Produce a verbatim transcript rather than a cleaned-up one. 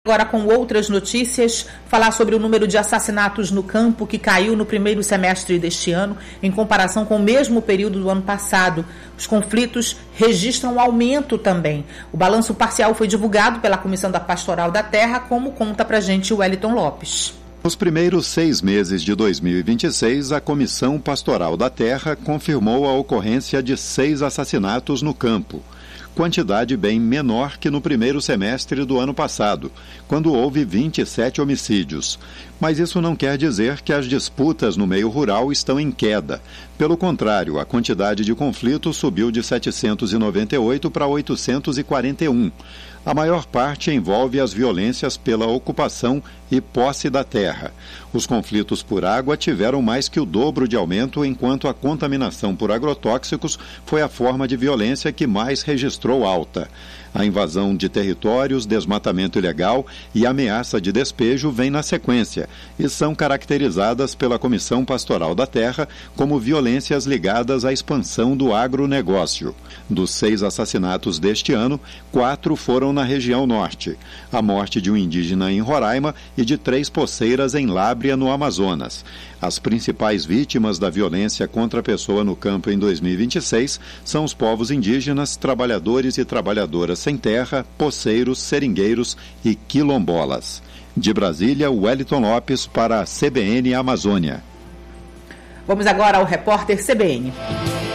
Agora com outras notícias, falar sobre o número de assassinatos no campo que caiu no primeiro semestre deste ano, em comparação com o mesmo período do ano passado. Os conflitos registram aumento também. O balanço parcial foi divulgado pela Comissão da Pastoral da Terra, como conta pra gente o Wellington Lopes. Nos primeiros seis meses de dois mil e vinte e seis, a Comissão Pastoral da Terra confirmou a ocorrência de seis assassinatos no campo. Quantidade bem menor que no primeiro semestre do ano passado, quando houve vinte e sete homicídios. Mas isso não quer dizer que as disputas no meio rural estão em queda. Pelo contrário, a quantidade de conflitos subiu de setecentos e noventa e oito para oitocentos e quarenta e um. A maior parte envolve as violências pela ocupação e posse da terra. Os conflitos por água tiveram mais que o dobro de aumento, enquanto a contaminação por agrotóxicos foi a forma de violência que mais registrou alta. A invasão de territórios, desmatamento ilegal e ameaça de despejo vêm na sequência e são caracterizadas pela Comissão Pastoral da Terra como violências ligadas à expansão do agronegócio. Dos seis assassinatos deste ano, quatro foram na região norte. A morte de um indígena em Roraima e de três poceiras em Lábrea, no Amazonas. As principais vítimas da violência contra a pessoa no campo em dois mil e vinte e seis são os povos indígenas, trabalhadores e trabalhadoras sem terra, poceiros, seringueiros e quilombolas. De Brasília, Wellington Lopes para a C B N Amazônia. Vamos agora ao repórter C B N.